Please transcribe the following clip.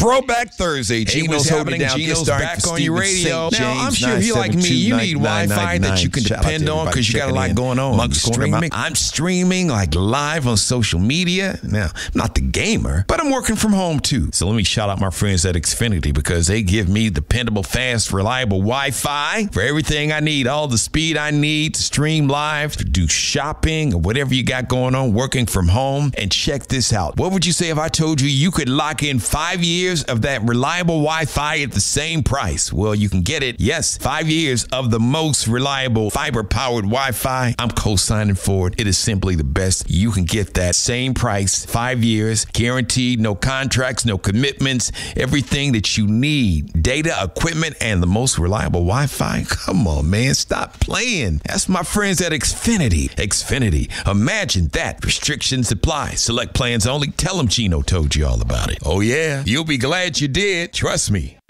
Throwback Thursday. Gino's holding down. Gino's back on your radio. Now, I'm sure if you're like me, you need Wi-Fi that you can depend on because you got a lot going on. I'm streaming like live on social media. Now, I'm not the gamer, but I'm working from home too. So let me shout out my friends at Xfinity because they give me dependable, fast, reliable Wi-Fi for everything I need, all the speed I need to stream live, to do shopping or whatever you got going on, working from home. And check this out. What would you say if I told you you could lock in 5 years of that reliable Wi-Fi at the same price? Well, you can get it. Yes, 5 years of the most reliable fiber-powered Wi-Fi. I'm co-signing for it. It is simply the best. You can get that same price, 5 years, guaranteed, no contracts, no commitments, everything that you need. Data, equipment, and the most reliable Wi-Fi. Come on, man, stop playing. That's my friends at Xfinity. Xfinity, imagine that. Restrictions apply. Select plans only. Tell them Gino told you all about it. Oh, yeah, you'll be glad you did. Trust me.